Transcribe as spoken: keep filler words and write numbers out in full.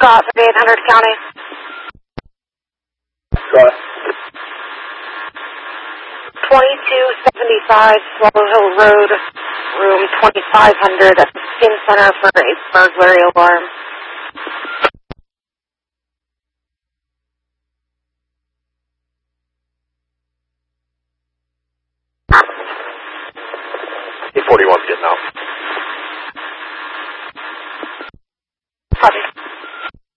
Scott, eight hundred County. Scott. twenty-two seventy-five Swallow Hill Road, room twenty-five hundred at the Skin Center for a burglary alarm. eight forty-one's getting out. Copy.